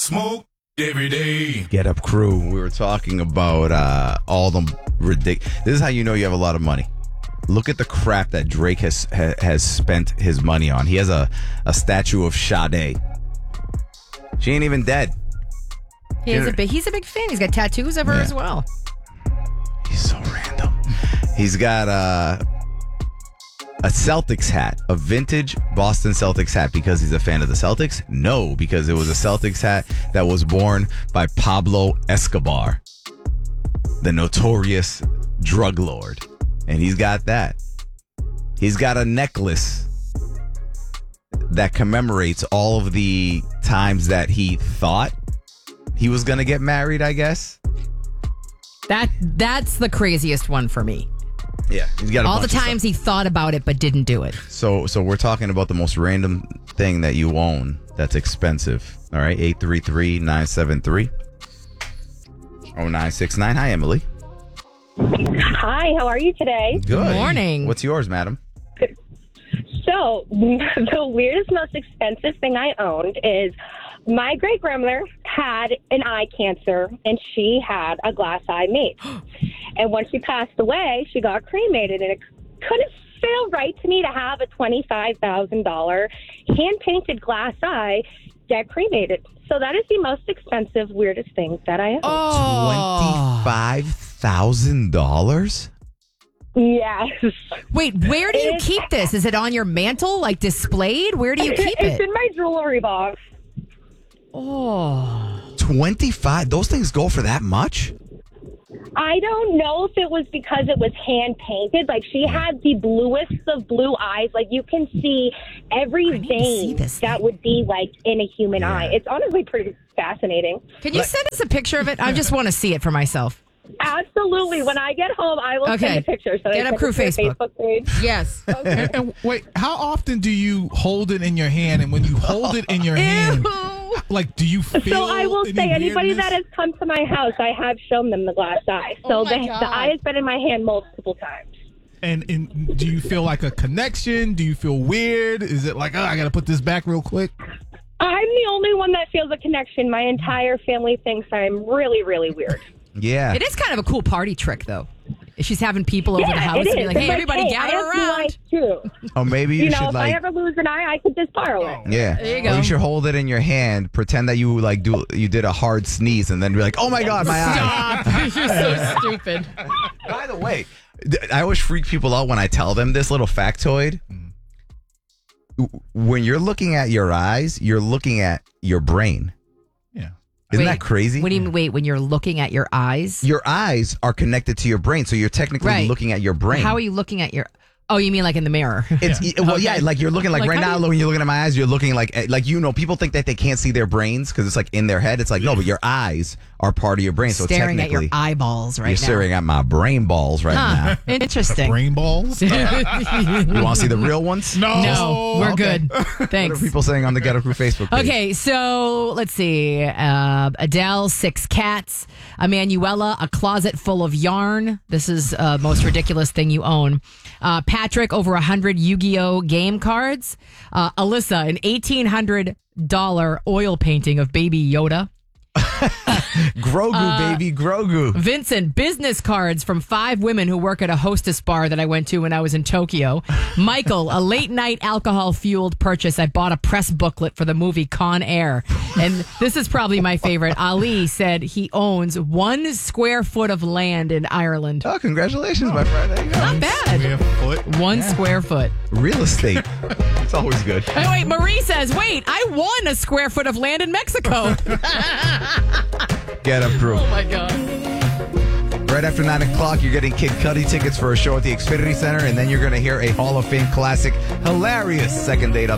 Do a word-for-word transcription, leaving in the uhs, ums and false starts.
Smoke every day. Get Up Crew. We were talking about uh, all the ridiculous. This is how you know you have a lot of money. Look at the crap that Drake has ha- has spent his money on. He has a, a statue of Sade. She ain't even dead. He is a big, he's a big fan. He's got tattoos of her Yeah. as well. He's so random. He's got uh, a Celtics hat, a vintage Boston Celtics hat because he's a fan of the Celtics? No, because it was a Celtics hat that was worn by Pablo Escobar, the notorious drug lord. And he's got that. He's got a necklace that commemorates all of the times that he thought he was going to get married, I guess. That That's the craziest one for me. Yeah, he's got a All the bunch of times he thought about it but didn't do it. So so we're talking about the most random thing that you own that's expensive. All right, eight three three, nine seven three, oh nine six nine. Hi, Emily. Hi, how are you today? Good morning. What's yours, madam? So, the weirdest, most expensive thing I owned is my great grandmother had an eye cancer and she had a glass eye made. And when she passed away, she got cremated, and it couldn't feel right to me to have a twenty-five thousand dollars hand painted glass eye get cremated. So, that is the most expensive, weirdest thing that I own. Oh. twenty-five thousand dollars? Yes. Wait, where do you It's- keep this? Is it on your mantle, like displayed? Where do you keep It's it? in my jewelry box. Oh. twenty-five? Those things go for that much? I don't know if it was because it was hand painted. Like, she had the bluest of blue eyes. Like, you can see every I need to see vein this that thing. would be like in a human Yeah. eye. It's honestly pretty fascinating. Can you send us a picture of it? I just want to see it for myself. Absolutely. When I get home, I will Okay. send a picture. So Get I Up send Crew it to your Facebook. Facebook page. Yes. And, and wait, how often do you hold it in your hand? And when you hold it in your hand, Ew. like, do you feel? So I will any say, anybody weirdness? that has come to my house, I have shown them the glass eye. So Oh my the, God. the eye has been in my hand multiple times. And, and do you feel like a connection? Do you feel weird? Is it like, oh, I got to put this back real quick? I'm the only one that feels a connection. My entire family thinks I'm really, really weird. Yeah. It is kind of a cool party trick, though. If she's having people over Yeah, the house it and be is. like, hey, It's everybody hey, gather I have two around. eyes, too. Oh, maybe you, You know, should if like... I ever lose an eye, I could just borrow it. Yeah. There you go. Or you should hold it in your hand, pretend that you like do you did a hard sneeze, and then be like, "Oh my god, my eye." Stop. You're so stupid. By the way, th- I always freak people out when I tell them this little factoid. W- When you're looking at your eyes, you're looking at your brain. Yeah. Isn't Wait, that crazy? What do you mean, wait, when you're looking at your eyes? Your eyes are connected to your brain, so you're technically Right. looking at your brain. How are you looking at your... Oh, you mean like in the mirror? It's e- well, Okay. yeah, like you're looking like, Like, right how now. do you- When you're looking at my eyes, you're looking like eh, like you know. People think that they can't see their brains because it's like in their head. It's like no, but your eyes are part of your brain. So Staring at your technically, eyeballs right you're now. staring at my brain balls right Huh. Interesting. Brain balls? now. You want to see the real ones? No. No, we're Okay. good. What are Thanks. people saying on the Get Up Crew Facebook page? Okay, so let's see. Uh, Adele, six cats. Emanuela, a closet full of yarn. This is uh, most ridiculous thing you own. Uh, Patrick, over a hundred Yu-Gi-Oh game cards. Uh, Alyssa, an eighteen hundred dollar oil painting of Baby Yoda. Grogu, Uh, baby, Grogu. Vincent, business cards from five women who work at a hostess bar that I went to when I was in Tokyo. Michael, a late night alcohol fueled purchase. I bought a press booklet for the movie Con Air. And this is probably my favorite. Ali said he owns one square foot of land in Ireland. Oh, congratulations, my friend. There you go. Not bad. Square foot. One square foot. Real estate. It's always good. Hey, wait, Marie says, wait, I won a square foot of land in Mexico. Get Up Crew. Oh, my God. Right after nine o'clock, you're getting Kid Cudi tickets for a show at the Xfinity Center, and then you're going to hear a Hall of Fame classic, hilarious second date up.